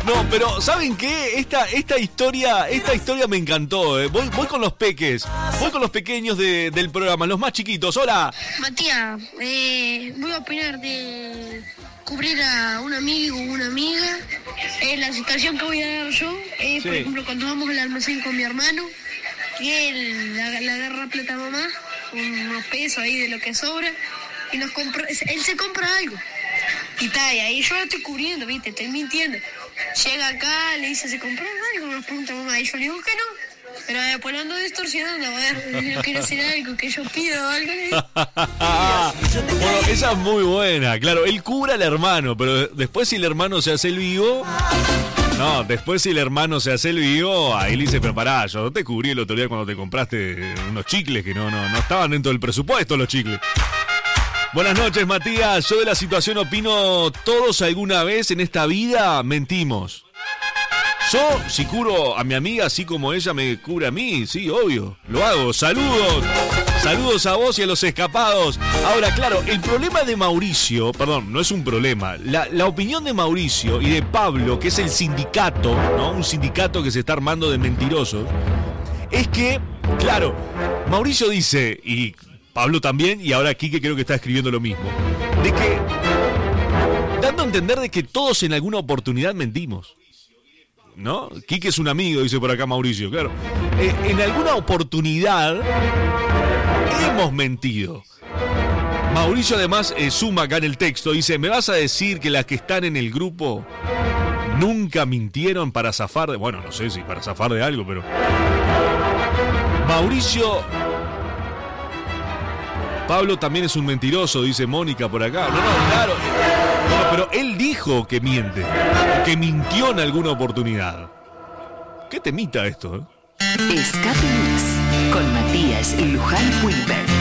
No, pero ¿saben qué? Esta historia me encantó. Voy con los peques, voy con los pequeños del programa, los más chiquitos. Hola. Matías, voy a opinar de cubrir a un amigo o una amiga. La situación que voy a dar yo es, por ejemplo, cuando vamos al almacén con mi hermano, y él le agarra plata a mamá, unos pesos ahí de lo que sobra, y él se compra algo. Y está, y ahí yo lo estoy cubriendo, ¿viste? Estoy mintiendo. Llega acá, le dice, ¿se compró algo? Me pregunta mamá, y yo le digo que no. Pero después lo ando distorsionando, a ver, si no quiere hacer algo, que yo pido o algo. Bueno, esa es muy buena. Claro, él cubra al hermano, pero después si el hermano se hace el vivo... No, después si el hermano se hace el vivo, ahí le dice, pero pará, yo no te cubrí el otro día cuando te compraste unos chicles que no estaban dentro del presupuesto los chicles. Buenas noches, Matías. Yo de la situación opino, todos alguna vez en esta vida mentimos. Yo, si curo a mi amiga así como ella me cubre a mí, sí, obvio, lo hago. Saludos a vos y a los escapados. Ahora, claro, el problema de Mauricio, perdón, no es un problema, la opinión de Mauricio y de Pablo, que es el sindicato, ¿no? Un sindicato que se está armando de mentirosos, es que, claro, Mauricio dice, y Pablo también, y ahora Quique creo que está escribiendo lo mismo, de que, dando a entender de que todos en alguna oportunidad mentimos, ¿no? Quique es un amigo, dice por acá Mauricio, claro. En alguna oportunidad hemos mentido. Mauricio además suma acá en el texto, dice, ¿me vas a decir que las que están en el grupo nunca mintieron para zafar de... Bueno, no sé si para zafar de algo, pero... Mauricio... Pablo también es un mentiroso, dice Mónica por acá. No, claro. Bueno, pero él dijo que miente, que mintió en alguna oportunidad. ¿Qué temita esto, Escape Mix con Matías Luján Wilber.